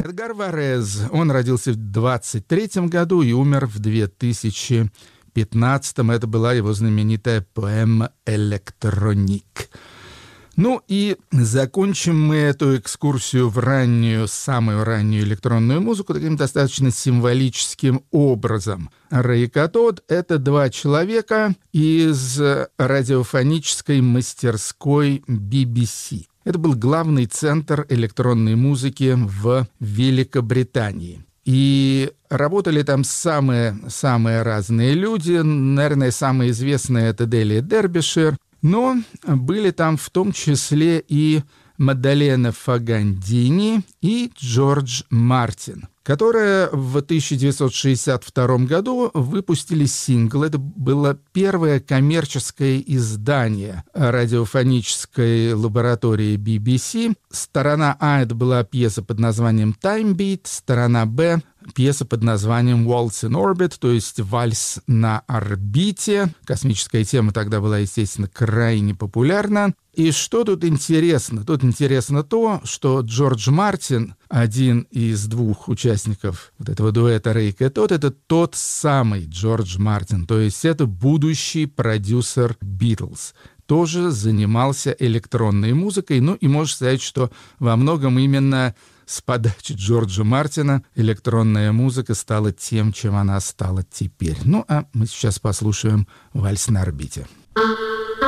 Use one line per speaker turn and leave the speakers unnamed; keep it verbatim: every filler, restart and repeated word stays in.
Эдгар Варез, он родился в двадцать третьем году и умер в две тысячи пятнадцатом. Это была его знаменитая поэма «Электроник». Ну и закончим мы эту экскурсию в раннюю, самую раннюю электронную музыку таким достаточно символическим образом. Рэй и Катод — это два человека из радиофонической мастерской би би си. Это был главный центр электронной музыки в Великобритании. И работали там самые, самые разные люди. Наверное, самые известные — это Делия Дербишир. Но были там в том числе и Мадалена Фагандини и Джордж Мартин, которые в тысяча девятьсот шестьдесят втором году выпустили сингл. Это было первое коммерческое издание радиофонической лаборатории би би си. Сторона А — это была пьеса под названием «Time Beat», сторона Б — пьеса под названием «Waltz in Orbit», то есть «Вальс на орбите». Космическая тема тогда была, естественно, крайне популярна. И что тут интересно? Тут интересно то, что Джордж Мартин, один из двух участников вот этого дуэта Рэй и Катод, это тот самый Джордж Мартин, то есть это будущий продюсер Битлз. Тоже занимался электронной музыкой, ну и можно сказать, что во многом именно с подачи Джорджа Мартина электронная музыка стала тем, чем она стала теперь. Ну, а мы сейчас послушаем «Вальс на орбите».